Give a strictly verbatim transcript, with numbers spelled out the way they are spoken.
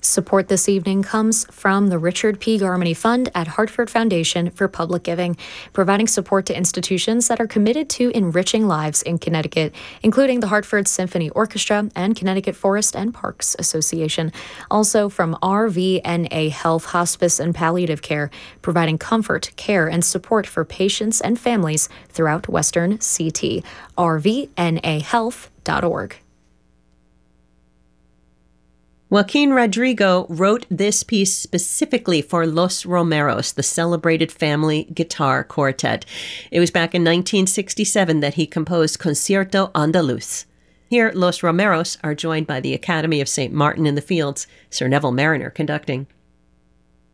Support this evening comes from the Richard P. Garmany Fund at Hartford Foundation for Public Giving, providing support to institutions that are committed to enriching lives in Connecticut, including the Hartford Symphony Orchestra and Connecticut Forest and Parks Association. Also from R V N A Health, Hospice, and Palliative Care, providing comfort, care, and support for patients and families throughout Western C T. R V N A health dot org. Joaquin Rodrigo wrote this piece specifically for Los Romeros, the celebrated family guitar quartet. It was back in nineteen sixty-seven that he composed Concierto Andaluz. Here, Los Romeros are joined by the Academy of Saint Martin in the Fields, Sir Neville Marriner conducting.